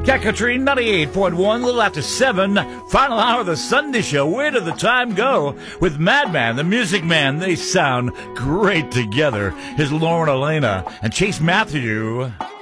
Katrine 98.1, a little after 7, final hour of the Sunday show. Where did the time go? With Madman, the Music Man. They sound great together. Here's Lauren Elena and Chase Matthew.